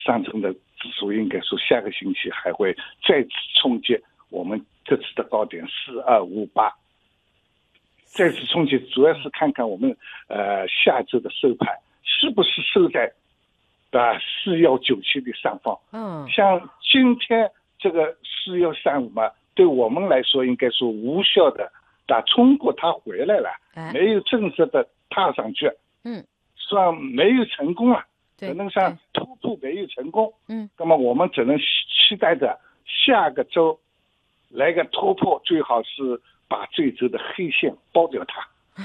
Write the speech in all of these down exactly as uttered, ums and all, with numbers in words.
上证的指数应该说下个星期还会再次冲击我们这次的高点四二五八，再次冲击，主要是看看我们呃下周的收盘是不是收在啊四幺九七的上方。 嗯， 像今天这个四幺三五嘛，对我们来说应该说无效的，啊，通过它回来了， 哎， 没有正式的踏上去， 嗯， 算没有成功了， 对， 可能上突破没有成功， 嗯， 那么我们只能期待着下个周来个突破，最好是把这周的黑线包掉它。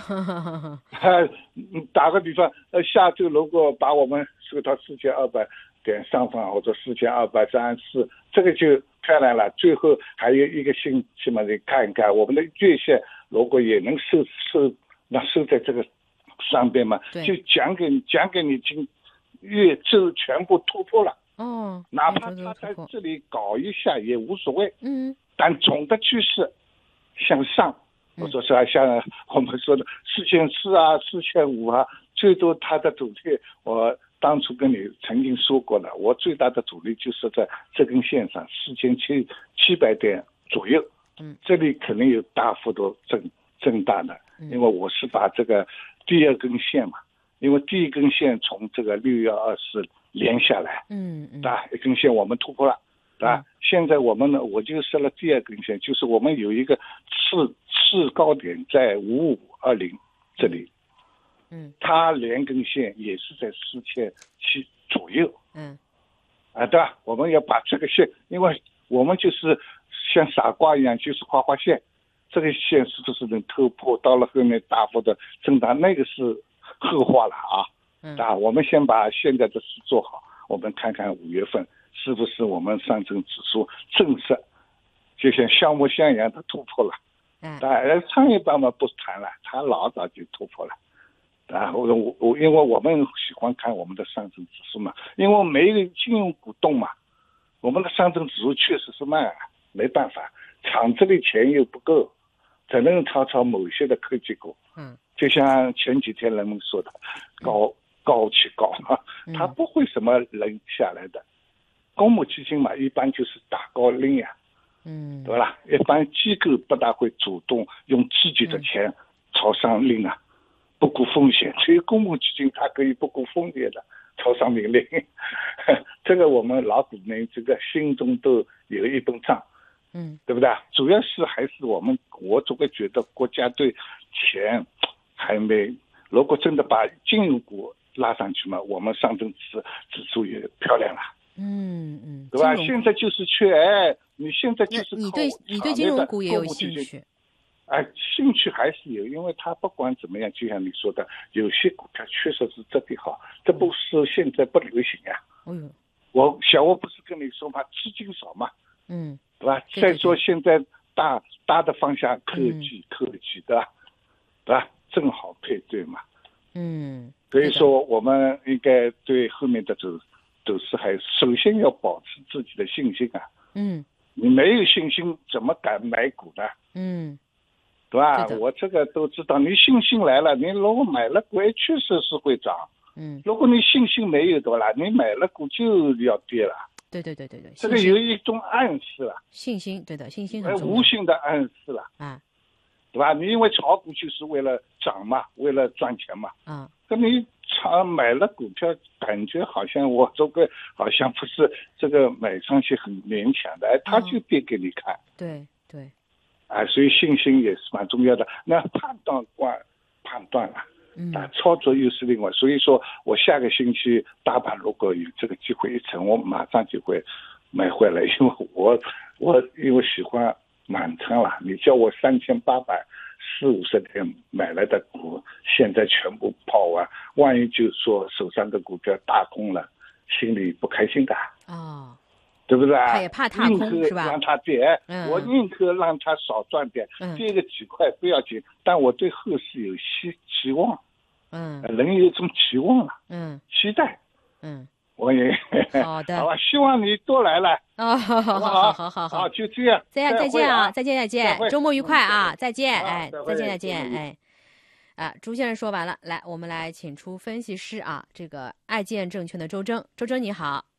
打个比方，呃，下周如果把我们收到四千二百点上方，或者四千二百三十四，这个就漂亮了。最后还有一个星期嘛，你看一看我们的月线，如果也能收收，那收在这个上边嘛，就讲给讲给你听，月周全部突破了。 哦， 哪怕他在这里搞一下也无所谓。 嗯， 但总的趋势向上。或者说像我们说的四千四啊、四千五啊，最多它的阻力，我当初跟你曾经说过了，我最大的阻力就是在这根线上四千七七百点左右。 嗯， 这里可能有大幅度增增大的，因为我是把这个第二根线嘛，因为第一根线从这个六月二十连下来， 嗯嗯， 啊，一根线我们突破了。啊，现在我们呢，我就设了第二根线，就是我们有一个次次高点在五五二零这里， 嗯， 它连根线也是在四千七左右， 嗯， 啊，对吧？我们要把这个线，因为我们就是像傻瓜一样，就是画画线，这个线是不是能突破？到了后面大幅的震荡，那个是后话了啊。 嗯， 啊，我们先把现在的事做好，我们看看五月份。是不是我们上证指数正式就像橡木线一样的突破了？ 嗯， 当然创业板嘛不谈了，它老早就突破了。啊，我我我，因为我们喜欢看我们的上证指数嘛，因为没有金融股动嘛，我们的上证指数确实是慢，没办法，厂子里钱又不够，只能炒炒某些的科技股。 嗯， 就像前几天人们说的，高高起高，它不会什么人下来的。公募基金嘛，一般就是打高拎呀， 嗯， 对吧？一般机构不大会主动用自己的钱朝上拎啊，不顾风险。所以公募基金它可以不顾风险的朝上面拎，这个我们老股民这个心中都有一本账， 嗯， 对不对？主要是还是我们，我总会觉得国家对钱还没，如果真的把金融股拉上去嘛，我们上证指指数也漂亮了。 嗯嗯， 对吧？现在就是缺，哎，你现在就是你对你对金融股也有兴趣， 哎，兴趣还是有，因为它不管怎么样，就像你说的，有些股票确实是质地好，这不是现在不流行呀。 哎呦， 我小欧不是跟你说嘛，资金少嘛， 嗯， 对吧？ 对对对再说现在大大的方向科技、嗯、科技对吧？对吧？正好配对嘛， 嗯， 所以说我们应该对后面的走。都是还首先要保持自己的信心啊， 嗯， 你没有信心怎么敢买股呢？ 嗯， 对吧？对我这个都知道，你信心来了，你如果买了股，确实是会涨， 嗯， 如果你信心没有，对吧？你买了股就要跌了。 对对对对对， 这个有一种暗示了， 信心，对的，信心很重要， 无形的暗示了啊， 对吧？你因为炒股就是为了涨嘛，为了赚钱嘛， 啊， 跟你炒买了股票，感觉好像我这个好像不是这个买上去很勉强的，哎，他就跌给你看， 对对， 哎，所以信心也是蛮重要的。那判断关判断了， 嗯， 啊，操作又是另外。所以说我下个星期大盘如果有这个机会一成，我马上就会买回来，因为我我因为喜欢满仓了，你叫我三千八百四五十天买来的股，现在全部抛完，万一就说手上的股票大空了，心里不开心的啊、 哦， 对不对？ 他也怕踏空是吧？ 让它跌， 嗯、 我宁可让它少赚点， 嗯、 跌个几块不要紧，但我对后市有期期望， 嗯， 人有一种期望了， 嗯， 期待， 嗯。 我也好的， 好吧，希望你多来了啊、哦，好好好好好好， 就这样， 再见再见啊，再见再见，周末愉快啊，再见，哎， 再见再见，哎，啊，朱先生说完了，来，我们来请出分析师啊，这个爱建证券的周征，周征你好。